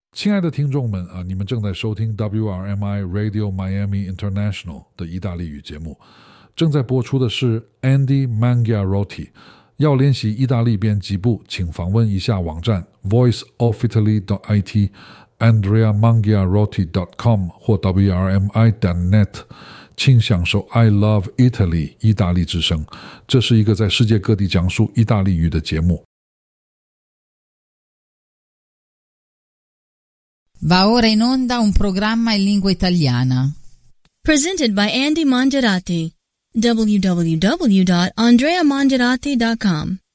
亲爱的听众们你们正在收听 WRMI Radio Miami International 的意大利语节目，正在播出的是 Andy Mangiarotti。要练习意大利编辑部，请访问一下网站 voiceofitaly.it andreamangiarotti.com 或 wrmi.net， 请享受 I Love Italy 意大利之声。这是一个在世界各地讲述意大利语的节目。 Va ora in onda un programma in lingua italiana. Presented by Andy Mangiarotti. www.andreamangiarotti.com